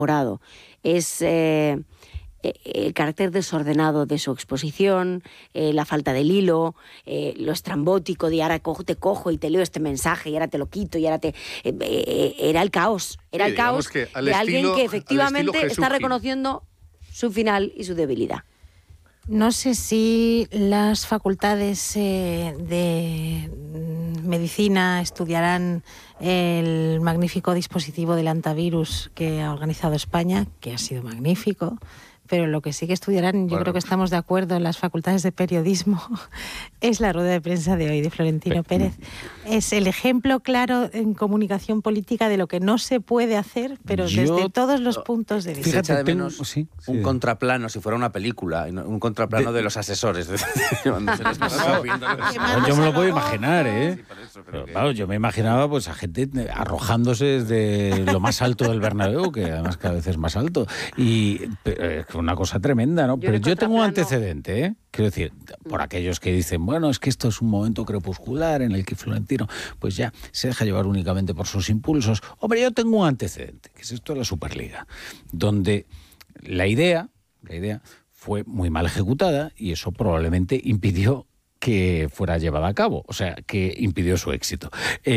elaborado. Es el carácter desordenado de su exposición, la falta del hilo, lo estrambótico de ahora te cojo y te leo este mensaje y ahora te lo quito y ahora te... era el caos. Era el caos de alguien que efectivamente está reconociendo su final y su debilidad. No sé si las facultades de medicina estudiarán el magnífico dispositivo del antivirus que ha organizado España, que ha sido magnífico, pero lo que sí que estudiarán, yo creo que estamos de acuerdo en las facultades de periodismo, es la rueda de prensa de hoy de Florentino Pérez. Es el ejemplo claro en comunicación política de lo que no se puede hacer, pero desde todos los puntos de vista. Fíjate, de menos un contraplano, si fuera una película, un contraplano de los asesores. Yo me lo puedo imaginar, ¿eh? Pero, claro, yo me imaginaba pues a gente arrojándose desde lo más alto del Bernabéu, que además cada vez es más alto, y una cosa tremenda, ¿no? Pero yo tengo un antecedente, ¿eh? Quiero decir, por aquellos que dicen, bueno, es que esto es un momento crepuscular en el que Florentino pues ya se deja llevar únicamente por sus impulsos. Hombre, yo tengo un antecedente, que es esto de la Superliga, donde la idea fue muy mal ejecutada y eso probablemente impidió que fuera llevada a cabo, o sea, que impidió su éxito.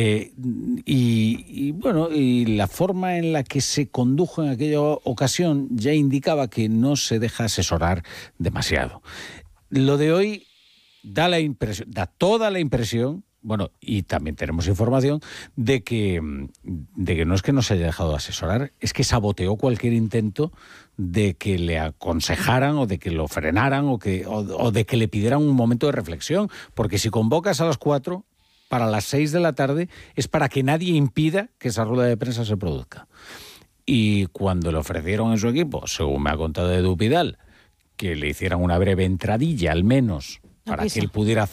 Y la forma en la que se condujo en aquella ocasión ya indicaba que no se deja asesorar demasiado. Lo de hoy da toda la impresión, bueno, y también tenemos información de que no es que no se haya dejado asesorar, es que saboteó cualquier intento de que le aconsejaran o de que lo frenaran o de que le pidieran un momento de reflexión, porque si convocas a las 4 para las 6 de la tarde es para que nadie impida que esa rueda de prensa se produzca. Y cuando le ofrecieron en su equipo, según me ha contado Edu Pidal, que le hicieran una breve entradilla al menos para que él pudiera